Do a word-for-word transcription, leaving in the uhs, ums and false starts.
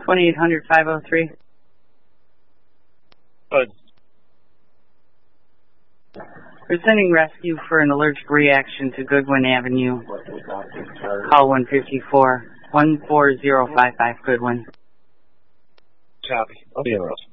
twenty-eight hundred, five oh three. Good. We're sending rescue for an allergic reaction to Goodwin Avenue. Call one fifty-four, one four zero five five Goodwin. Copy. I'll be in, Russ.